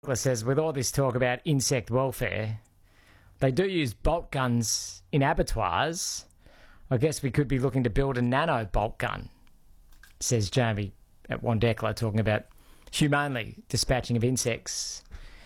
says, with all this talk about insect welfare, they do use bolt guns in abattoirs. I guess we could be looking to build a nano bolt gun, says Jamie at Wandekla, talking about humanely dispatching of insects.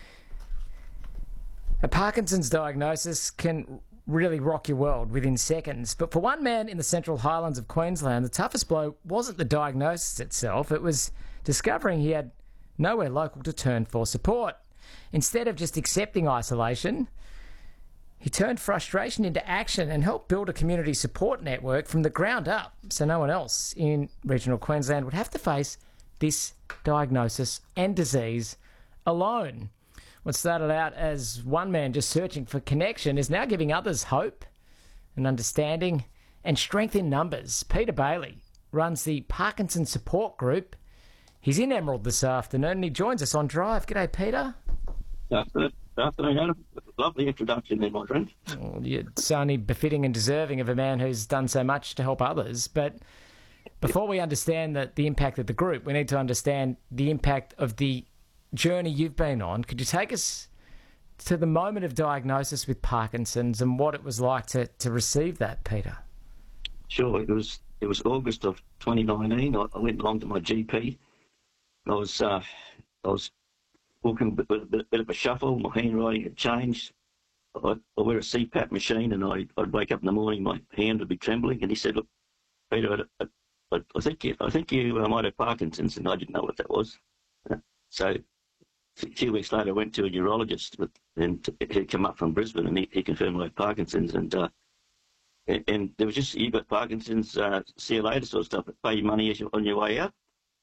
A Parkinson's diagnosis can really rock your world within seconds. But for one man in the Central Highlands of Queensland, the toughest blow wasn't the diagnosis itself. It was discovering he had nowhere local to turn for support. Instead of just accepting isolation, he turned frustration into action and helped build a community support network from the ground up, so no one else in regional Queensland would have to face this diagnosis and disease alone. What started out as one man just searching for connection is now giving others hope and understanding and strength in numbers. Peter Bailey runs the Parkinson Support Group. He's in Emerald this afternoon and he joins us on Drive. G'day, Peter. Good afternoon, Adam. Lovely introduction there, my friend. Well, it's only befitting and deserving of a man who's done so much to help others. But before we understand the impact of the group, we need to understand the impact of the journey you've been on. Could you take us to the moment of diagnosis with Parkinson's and what it was like to receive that, Peter? Sure. It was August of 2019. I went along to my GP. I was walking with a bit of a shuffle. My handwriting had changed. I wear a CPAP machine, and I'd wake up in the morning, my hand would be trembling. And he said, "Look, Peter, I think you might have Parkinson's," and I didn't know what that was. So a few weeks later, I went to a neurologist, and he'd come up from Brisbane, and he confirmed I had Parkinson's. And there was just, "You've got Parkinson's, see you later," sort of stuff. Pay your money on your way out.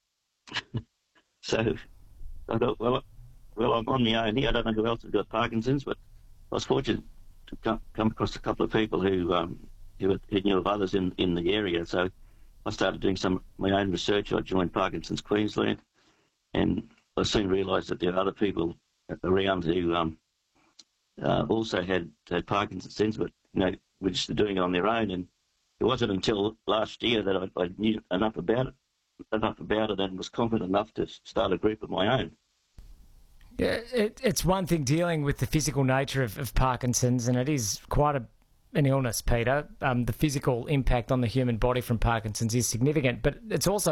So I thought, well, I'm on my own here. I don't know who else has got Parkinson's, but I was fortunate to come across a couple of people who knew of others in the area. So I started doing my own research. I joined Parkinson's Queensland, and I soon realised that there are other people around who also had Parkinson's, but were just doing it on their own. And it wasn't until last year that I knew enough about it and was confident enough to start a group of my own. Yeah, it's one thing dealing with the physical nature of Parkinson's, and it is quite an illness, Peter. The physical impact on the human body from Parkinson's is significant, but it's also